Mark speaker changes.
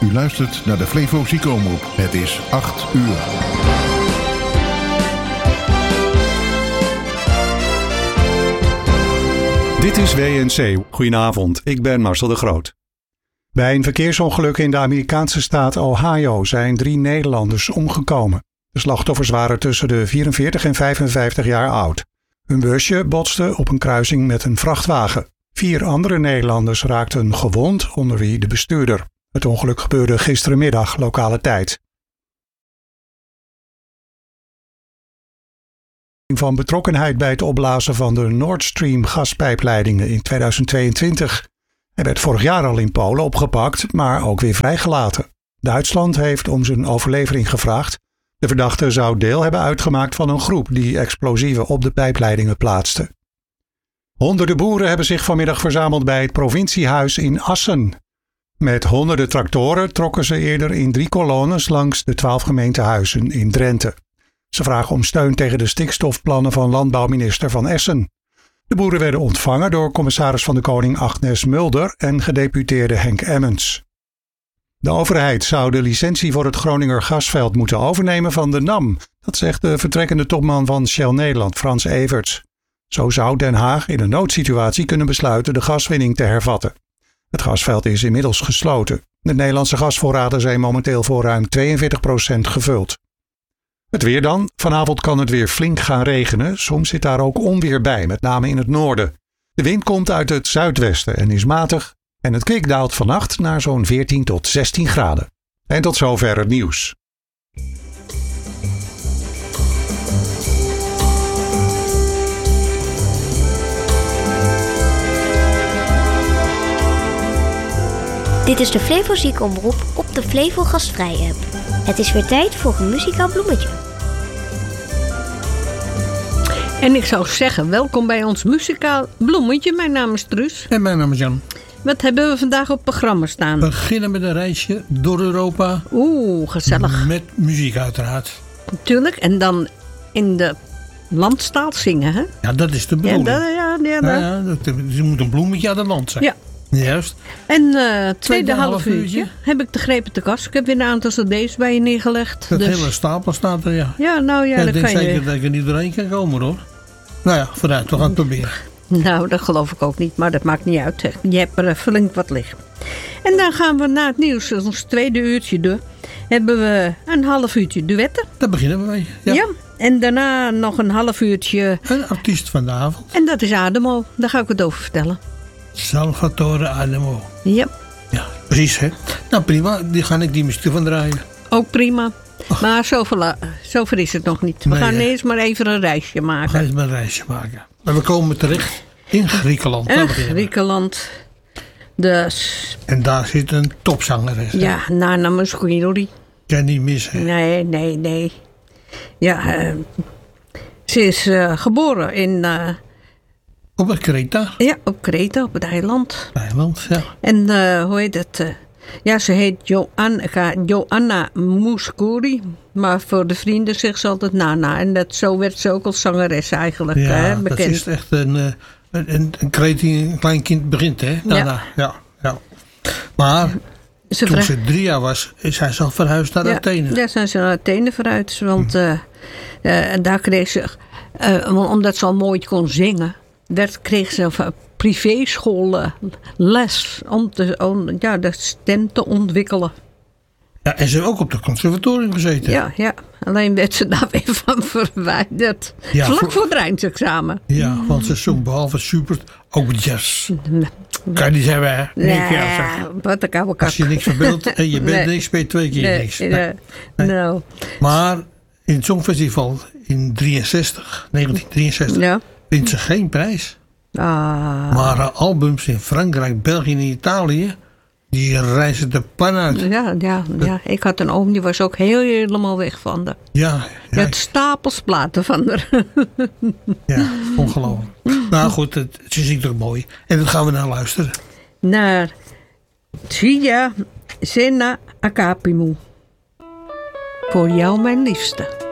Speaker 1: U luistert naar de Flevo Ziekenomroep. Het is 8 uur.
Speaker 2: Dit is WNC. Goedenavond, ik ben Marcel de Groot. Bij een verkeersongeluk in de Amerikaanse staat Ohio zijn 3 Nederlanders omgekomen. De slachtoffers waren tussen de 44 en 55 jaar oud. Hun busje botste op een kruising met een vrachtwagen. 4 andere Nederlanders raakten gewond, onder wie de bestuurder. Het ongeluk gebeurde gisterenmiddag, lokale tijd. Van betrokkenheid bij het opblazen van de Nord Stream gaspijpleidingen in 2022. Hij werd vorig jaar al in Polen opgepakt, maar ook weer vrijgelaten. Duitsland heeft om zijn overlevering gevraagd. De verdachte zou deel hebben uitgemaakt van een groep die explosieven op de pijpleidingen plaatste. Honderden boeren hebben zich vanmiddag verzameld bij het provinciehuis in Assen. Met honderden tractoren trokken ze eerder in 3 kolonnes langs de 12 gemeentehuizen in Drenthe. Ze vragen om steun tegen de stikstofplannen van landbouwminister Van Essen. De boeren werden ontvangen door commissaris van de Koning Agnes Mulder en gedeputeerde Henk Emmens. De overheid zou de licentie voor het Groninger gasveld moeten overnemen van de NAM. Dat zegt de vertrekkende topman van Shell Nederland, Frans Everts. Zo zou Den Haag in een noodsituatie kunnen besluiten de gaswinning te hervatten. Het gasveld is inmiddels gesloten. De Nederlandse gasvoorraden zijn momenteel voor ruim 42% gevuld. Het weer dan. Vanavond kan het weer flink gaan regenen. Soms zit daar ook onweer bij, met name in het noorden. De wind komt uit het zuidwesten en is matig. En het kwik daalt vannacht naar zo'n 14 tot 16 graden. En tot zover het nieuws.
Speaker 3: Dit is de Flevo Ziekenomroep op de Flevo Gastvrij app. Het is weer tijd voor een muzikaal bloemetje.
Speaker 4: En ik zou zeggen, welkom bij ons muzikaal bloemetje. Mijn naam is Truus.
Speaker 5: En mijn naam is Jan.
Speaker 4: Wat hebben we vandaag op het programma staan?
Speaker 5: We beginnen met een reisje door Europa.
Speaker 4: Oeh, gezellig.
Speaker 5: Met muziek uiteraard.
Speaker 4: Natuurlijk, en dan in de landstaal zingen, hè?
Speaker 5: Ja, dat is de bedoeling. Je moet een bloemetje uit het land zijn.
Speaker 4: Ja.
Speaker 5: Juist.
Speaker 4: En tweede half uurtje heb ik de grepen te kast. Ik heb weer een aantal cd's bij je neergelegd.
Speaker 5: Het hele stapel staat er, ja.
Speaker 4: Ja, nou ja,
Speaker 5: ik
Speaker 4: dat
Speaker 5: denk
Speaker 4: kan
Speaker 5: zeker
Speaker 4: je...
Speaker 5: dat ik er niet doorheen kan komen, hoor. Nou ja, vooruit, we gaan het proberen.
Speaker 4: Nou, dat geloof ik ook niet, maar dat maakt niet uit. Je hebt er flink wat liggen. En dan gaan we na het nieuws, ons tweede uurtje door, hebben we een half uurtje duetten.
Speaker 5: Daar beginnen we mee.
Speaker 4: Ja, en daarna nog een half uurtje...
Speaker 5: Een artiest van de avond.
Speaker 4: En dat is Ademo, daar ga ik het over vertellen.
Speaker 5: Salvatore Adamo.
Speaker 4: Ja.
Speaker 5: Ja, precies, hè. Nou, prima, die ga ik die muziek van draaien.
Speaker 4: Ook prima. Och. Maar zover is het nog niet. We gaan eerst maar even een reisje maken.
Speaker 5: We gaan eens maar een reisje maken. Maar we komen terecht in Griekenland.
Speaker 4: Griekenland. Dus.
Speaker 5: En daar zit een topzangeres.
Speaker 4: Ja, Nana Mouskouri.
Speaker 5: Kan niet missen.
Speaker 4: Nee. Ja, ze is geboren in...
Speaker 5: op Kreta?
Speaker 4: Ja, op Kreta, op het eiland.
Speaker 5: Ja.
Speaker 4: En hoe heet het? Ja, ze heet Joanna Mouskouri. Maar voor de vrienden zegt ze altijd Nana. En zo werd ze ook als zangeres eigenlijk bekend.
Speaker 5: Dat is echt een kreet die een klein kind begint, hè? Nana. Ja. Maar toen ze 3 jaar was, is hij zelf verhuisd naar Athene.
Speaker 4: Ja, zijn ze naar Athene verhuisd. Want en daar kreeg ze, omdat ze al mooi kon zingen... kreeg ze een privéschool les om de stem te ontwikkelen.
Speaker 5: Ja, en ze heeft ook op het conservatorium gezeten.
Speaker 4: Ja. Alleen werd ze daar weer van verwijderd. Ja, vlak voor het eindexamen.
Speaker 5: Ja, want ze zong behalve super ook jazz. Kan je niet zeggen,
Speaker 4: wat een koude kak.
Speaker 5: Als je niks verbeeldt en je bent niks, ben je 2 keer niks. Nee.
Speaker 4: Nou.
Speaker 5: Maar in het Songfestival in 1963... wint ze geen prijs. Maar haar albums in Frankrijk, België en Italië... die reizen de pan uit.
Speaker 4: Ja. Ik had een oom, die was ook helemaal weg van de.
Speaker 5: Ja.
Speaker 4: Je had stapels platen van haar.
Speaker 5: Ja, ongelooflijk. Nou goed, ze zingt toch mooi. En dat gaan we naar luisteren.
Speaker 4: Naar Tsia Sena Akapimu. Voor jou, mijn liefste.